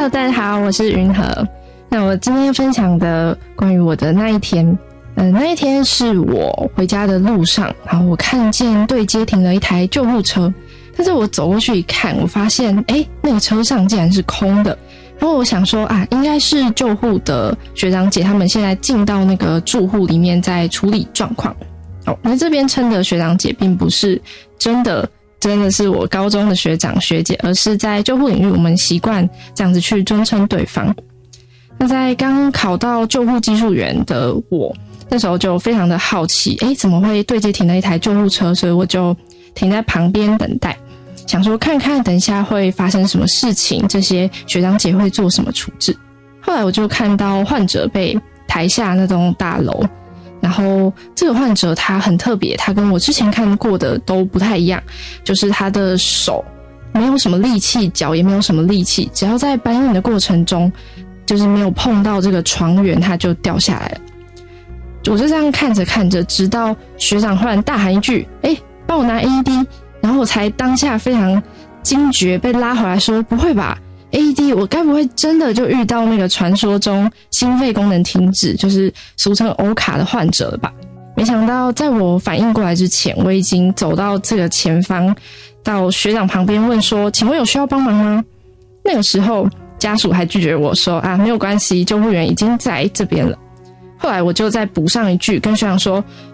Hello， 大家好，我是云和。那我今天要分享的关于我的那一天，那一天是我回家的路上，然后我看见对街停了一台救护车，但是我走过去一看，我发现那个车上竟然是空的。然后我想说应该是救护的学长姐他们现在进到那个住户里面在处理状况。那这边称的学长姐并不是真的是我高中的学长学姐，而是在救护领域我们习惯这样子去尊称对方。那在刚考到救护技术员的我，那时候就非常的好奇，怎么会对街停了一台救护车，所以我就停在旁边等待，想说看看等一下会发生什么事情，这些学长姐会做什么处置。后来我就看到患者被抬下那栋大楼，然后这个患者他很特别，他跟我之前看过的都不太一样，就是他的手没有什么力气，脚也没有什么力气，只要在搬运的过程中就是没有碰到这个床缘，他就掉下来了。我就这样看着看着，直到学长忽然大喊一句帮我拿 AED， 然后我才当下非常惊觉，被拉回来说不会吧， AED 我该不会真的就遇到那个传说中心肺功能停止，就是俗称欧卡的患者了吧。没想到在我反应过来之前，我已经走到这个前方，到学长旁边问说请问有需要帮忙吗？那个时候家属还拒绝我说没有关系，救护员已经在这边了。后来我就再补上一句跟学长说